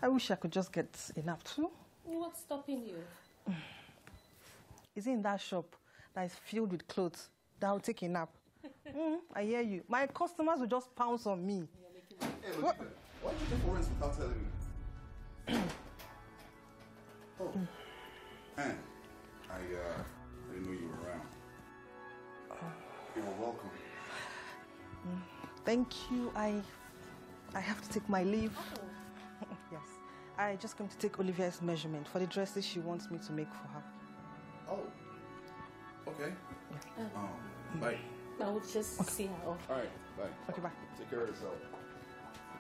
I wish I could just get a nap too. What's stopping you? Is it in that shop that is filled with clothes that I'll take a nap? I hear you. My customers will just pounce on me. Hey, look, why did you take for rent without telling me? Oh, man, I didn't know you were around. You're welcome. Thank you. I have to take my leave. Oh. Yes. I just came to take Olivia's measurement for the dresses she wants me to make for her. Oh. Okay. Bye. I will just see her off. All right, bye. Okay, bye. Take care of yourself.